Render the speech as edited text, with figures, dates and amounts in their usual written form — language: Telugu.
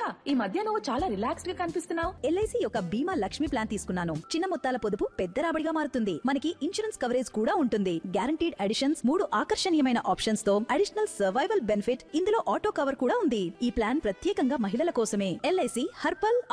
ఈ మధ్య నువ్వు చాలా రిలాక్స్డ్ గా కనిపిస్తున్నావు. ఎల్ఐసి యొక్క బీమా లక్ష్మి ప్లాన్ తీసుకున్నాను. చిన్న మొత్తాల పొదుపు పెద్ద రాబడిగా మారుతుంది. మనకి ఇన్సూరెన్స్ కవరేజ్ కూడా ఉంటుంది. గ్యారంటీడ్ అడిషన్స్, 3 ఆకర్షణీయమైన ఆప్షన్స్ తో అడిషనల్ సర్వైవల్ బెనిఫిట్, ఇందులో ఆటో కవర్ కూడా ఉంది. ఈ ప్లాన్ ప్రత్యేకంగా మహిళల కోసమే. ఎల్ఐసి హర్పల్